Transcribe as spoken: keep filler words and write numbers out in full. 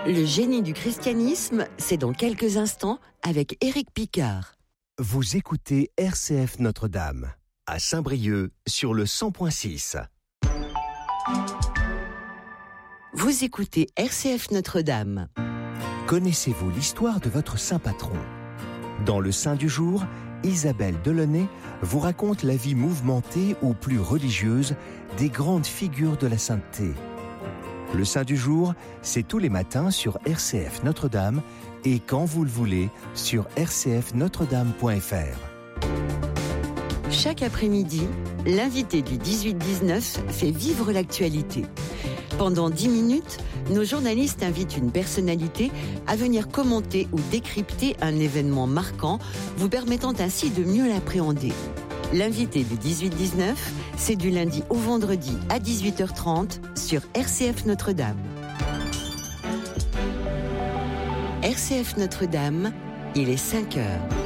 Le génie du christianisme, c'est dans quelques instants avec Éric Picard. Vous écoutez R C F Notre-Dame, à Saint-Brieuc, sur le cent point six. Vous écoutez R C F Notre-Dame. Connaissez-vous l'histoire de votre saint patron ? Dans le Saint du jour, Isabelle Delaunay vous raconte la vie mouvementée ou plus religieuse des grandes figures de la sainteté. Le Saint du jour, c'est tous les matins sur R C F Notre-Dame et quand vous le voulez sur r c f notre dame point f r. Chaque après-midi, l'invité du dix-huit dix-neuf fait vivre l'actualité. Pendant dix minutes, nos journalistes invitent une personnalité à venir commenter ou décrypter un événement marquant, vous permettant ainsi de mieux l'appréhender. L'invité du dix-huit dix-neuf, c'est du lundi au vendredi à dix-huit heures trente sur R C F Notre-Dame. R C F Notre-Dame, il est cinq heures.